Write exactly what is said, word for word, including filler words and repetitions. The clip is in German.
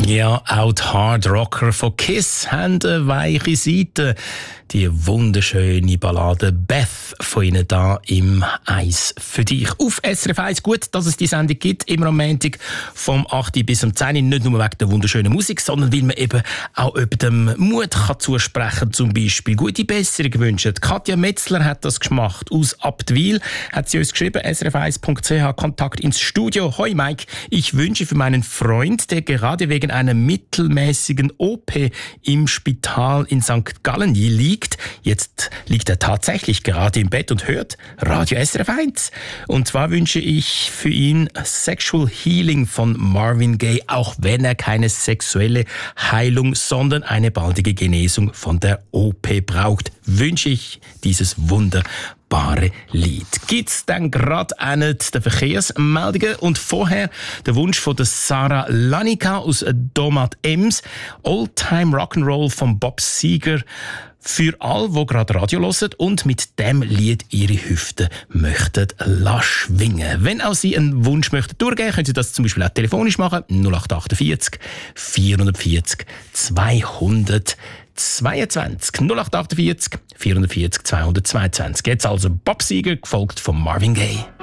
Ja, auch die Hardrocker von Kiss haben eine weiche Seite. Die wunderschöne Ballade Beth von ihnen da im Eis für dich. Auf S R F eins. Gut, dass es die Sendung gibt, immer am Montag vom acht bis um zehn. Nicht nur wegen der wunderschönen Musik, sondern weil man eben auch über dem Mut kann zusprechen, zum Beispiel gute Besserung wünschen. Katja Metzler hat das gemacht. Aus Abtwil hat sie uns geschrieben, s r f eins punkt c h, Kontakt ins Studio. Hoi Mike, ich wünsche für meinen Freund, der gerade wegen einer mittelmäßigen O P im Spital in Sankt Gallen liegt. Jetzt liegt er tatsächlich gerade im Bett und hört Radio S R F eins. Und zwar wünsche ich für ihn Sexual Healing von Marvin Gaye, auch wenn er keine sexuelle Heilung, sondern eine baldige Genesung von der O P braucht, wünsche ich dieses Wunder. Bare Lied. Gibt's dann gerade einen der Verkehrsmeldungen und vorher der Wunsch von der Sarah Lanica aus Domat Ems, Oldtime Rock'n'Roll von Bob Seger für all, die gerade Radio hören und mit dem Lied ihre Hüften möchten schwingen. Wenn auch Sie einen Wunsch möchten durchgeben, können Sie das zum Beispiel auch telefonisch machen. null acht achtundvierzig vierhundertvierzig zweihundertzweiundzwanzig. null acht achtundvierzig vierhundertvierzig zweihundertzweiundzwanzig. Jetzt also Bob Seger, gefolgt von Marvin Gaye.